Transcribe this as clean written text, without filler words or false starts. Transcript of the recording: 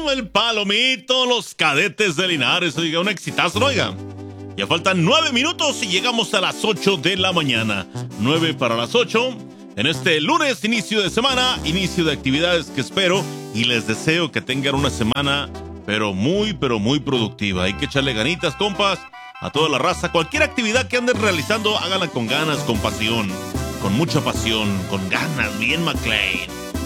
el Palomito, los Cadetes de Linares. Oiga, un exitazo, ¿no? Oiga. Ya faltan 9 minutos y llegamos a las 8 de la mañana. 9 para las 8. En este lunes, inicio de semana, inicio de actividades que espero y les deseo que tengan una semana, pero muy productiva. Hay que echarle ganitas, compas, a toda la raza. Cualquier actividad que anden realizando, háganla con ganas, con pasión, con mucha pasión, con ganas, bien McLean.